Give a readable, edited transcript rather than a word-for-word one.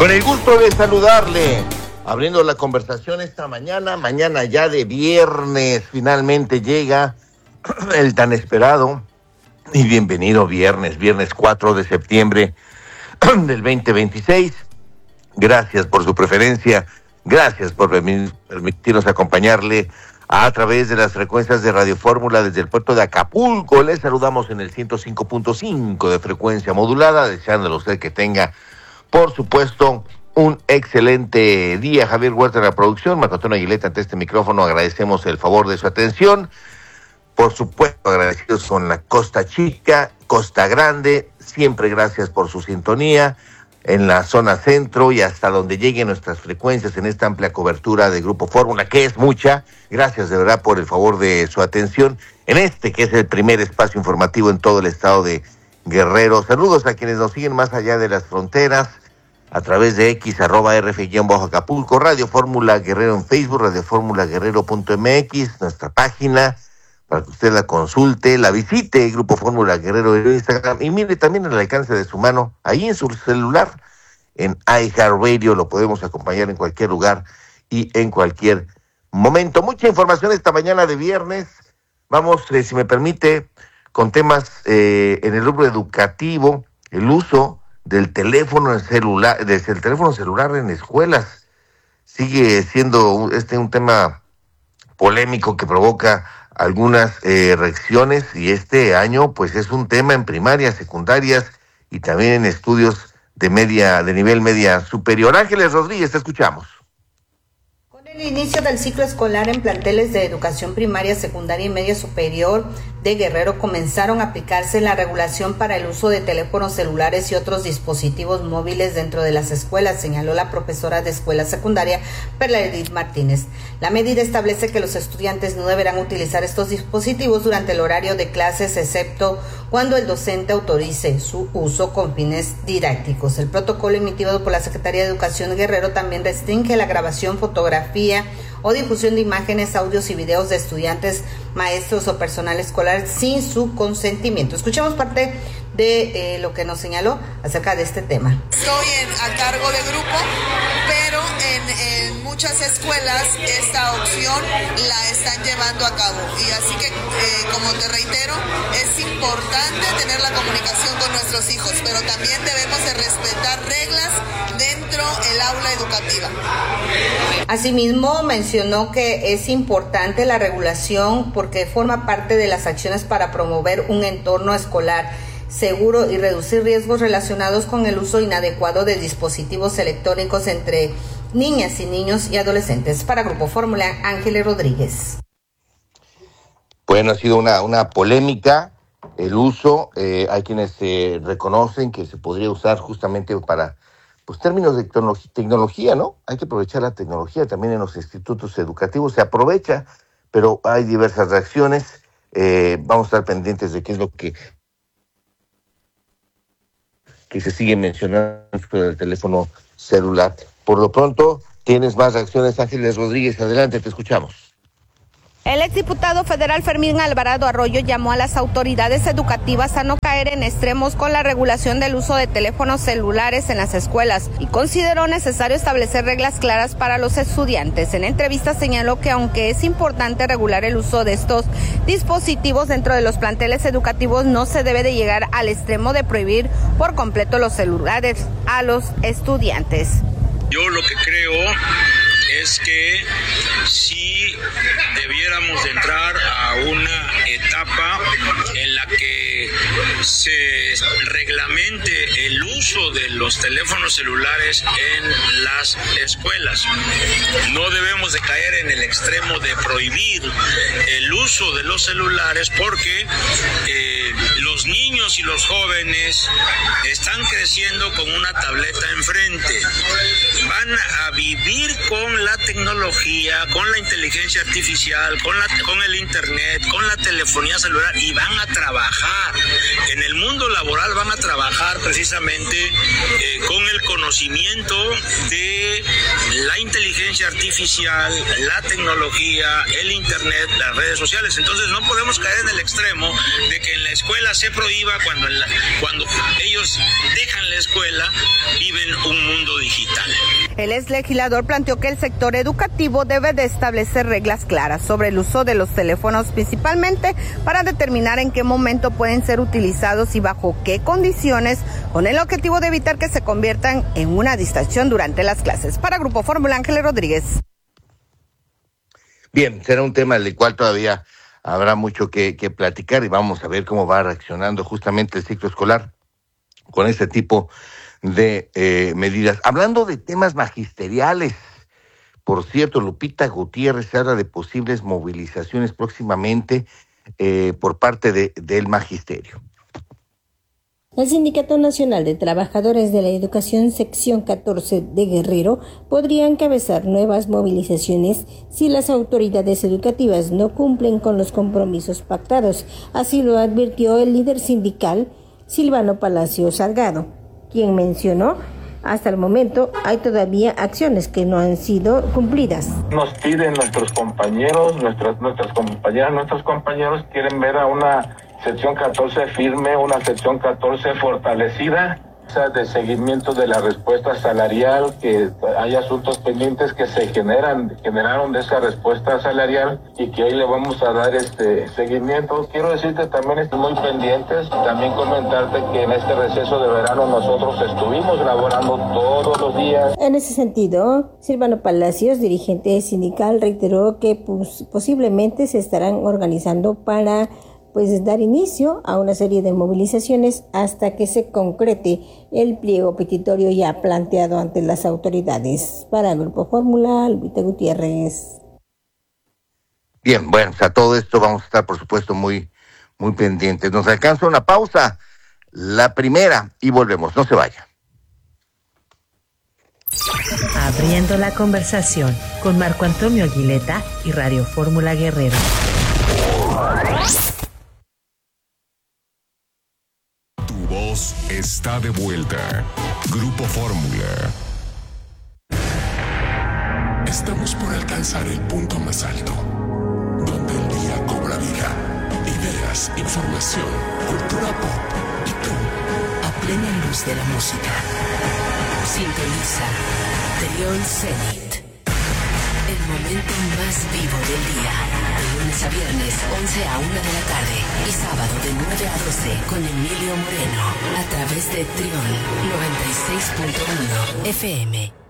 Con el gusto de saludarle, abriendo la conversación esta mañana ya de viernes, finalmente llega el tan esperado y bienvenido viernes 4 de septiembre del 2026. Gracias por su preferencia, gracias por permitirnos acompañarle a través de las frecuencias de Radio Fórmula desde el puerto de Acapulco. Les saludamos en el 105.5 de frecuencia modulada, deseándole a usted que tenga, por supuesto, un excelente día. Javier Huerta en la producción, Marco Antonio Aguileta ante este micrófono. Agradecemos el favor de su atención. Por supuesto, agradecidos con la Costa Chica, Costa Grande. Siempre gracias por su sintonía en la zona centro y hasta donde lleguen nuestras frecuencias en esta amplia cobertura de Grupo Fórmula, que es mucha. Gracias de verdad por el favor de su atención en este que es el primer espacio informativo en todo el estado de Guerrero. Saludos a quienes nos siguen más allá de las fronteras a través de X, @RF_Acapulco, Radio Fórmula Guerrero en Facebook, radioformulaguerrero.mx, nuestra página, para que usted la consulte, la visite, Grupo Fórmula Guerrero en Instagram, y mire también al alcance de su mano, ahí en su celular, en iHeartRadio, lo podemos acompañar en cualquier lugar y en cualquier momento. Mucha información esta mañana de viernes. Vamos, si me permite, con temas en el rubro educativo, el uso del teléfono celular, desde el teléfono celular en escuelas. Sigue siendo un tema polémico que provoca algunas reacciones, y este año pues es un tema en primarias, secundarias y también en estudios de nivel media superior. Ángeles Rodríguez, te escuchamos. El inicio del ciclo escolar en planteles de educación primaria, secundaria y media superior de Guerrero comenzaron a aplicarse la regulación para el uso de teléfonos celulares y otros dispositivos móviles dentro de las escuelas, señaló la profesora de escuela secundaria Perla Edith Martínez. La medida establece que los estudiantes no deberán utilizar estos dispositivos durante el horario de clases, excepto cuando el docente autorice su uso con fines didácticos. El protocolo emitido por la Secretaría de Educación de Guerrero también restringe la grabación, fotografía o difusión de imágenes, audios y videos de estudiantes, maestros o personal escolar sin su consentimiento. Escuchemos parte de lo que nos señaló acerca de este tema. Estoy a cargo de grupo, pero en muchas escuelas esta opción la están llevando a cabo, y así que como te reitero, es importante tener la comunicación con nuestros hijos, pero también debemos de respetar reglas dentro del aula educativa. Asimismo, mencionó que es importante la regulación porque forma parte de las acciones para promover un entorno escolar seguro y reducir riesgos relacionados con el uso inadecuado de dispositivos electrónicos entre niñas y niños y adolescentes. Para Grupo Fórmula, Ángeles Rodríguez. Bueno, ha sido una polémica el uso. Hay quienes reconocen que se podría usar justamente para términos de tecnología, ¿no? Hay que aprovechar la tecnología también en los institutos educativos. Se aprovecha, pero hay diversas reacciones. Vamos a estar pendientes de qué es lo que se sigue mencionando del teléfono celular. Por lo pronto, tienes más reacciones, Ángeles Rodríguez. Adelante, te escuchamos. El exdiputado federal Fermín Alvarado Arroyo llamó a las autoridades educativas a no caer en extremos con la regulación del uso de teléfonos celulares en las escuelas y consideró necesario establecer reglas claras para los estudiantes. En entrevista señaló que aunque es importante regular el uso de estos dispositivos dentro de los planteles educativos, no se debe de llegar al extremo de prohibir por completo los celulares a los estudiantes. Yo lo que creo es que sí debiéramos de entrar a una etapa en la que se reglamente el uso de los teléfonos celulares en las escuelas. No debemos de caer en el extremo de prohibir el uso de los celulares porque los niños y los jóvenes están creciendo con una tableta enfrente. Van a vivir con con la tecnología, con la inteligencia artificial, con el internet, con la telefonía celular, y van a trabajar. En el mundo laboral van a trabajar precisamente con el conocimiento de la inteligencia artificial, la tecnología, el internet, las redes sociales. Entonces no podemos caer en el extremo de que en la escuela se prohíba cuando ellos dejan la escuela, viven un mundo digital. El exlegislador planteó que el sector educativo debe de establecer reglas claras sobre el uso de los teléfonos, principalmente para determinar en qué momento pueden ser utilizados y bajo qué condiciones, con el objetivo de evitar que se conviertan en una distracción durante las clases. Para Grupo Fórmula, Ángeles Rodríguez. Bien, será un tema del cual todavía habrá mucho que platicar y vamos a ver cómo va reaccionando justamente el ciclo escolar con este tipo de medidas. Hablando de temas magisteriales, por cierto, Lupita Gutiérrez habla de posibles movilizaciones próximamente por parte del magisterio. El Sindicato Nacional de Trabajadores de la Educación Sección 14 de Guerrero podría encabezar nuevas movilizaciones si las autoridades educativas no cumplen con los compromisos pactados. Así lo advirtió el líder sindical Silvano Palacio Salgado, quien mencionó: hasta el momento hay todavía acciones que no han sido cumplidas. Nos piden nuestros compañeros, nuestras compañeras, nuestros compañeros quieren ver a una sección 14 firme, una sección 14 fortalecida, de seguimiento de la respuesta salarial, que hay asuntos pendientes que se generaron de esa respuesta salarial y que hoy le vamos a dar seguimiento. Quiero decirte también, estoy muy pendientes, también comentarte que en este receso de verano nosotros estuvimos laborando todos los días. En ese sentido, Silvano Palacios, dirigente sindical, reiteró que posiblemente se estarán organizando para dar inicio a una serie de movilizaciones hasta que se concrete el pliego petitorio ya planteado ante las autoridades. Para el Grupo Fórmula, Lupita Gutiérrez. Bien, bueno, a todo esto vamos a estar, por supuesto, muy, muy pendientes. Nos alcanza una pausa, la primera, y volvemos. No se vaya. Abriendo la conversación con Marco Antonio Aguileta y Radio Fórmula Guerrero. Voz está de vuelta. Grupo Fórmula. Estamos por alcanzar el punto más alto, donde el día cobra vida. Ideas, información, cultura pop y tú, a plena luz de la música. Sintoniza Trión Zenit. El momento más vivo del día. De lunes a viernes, 11 a 1 de la tarde. Y sábado de 9 a 12 con Emilio Moreno. A través de Trión 96.1 FM.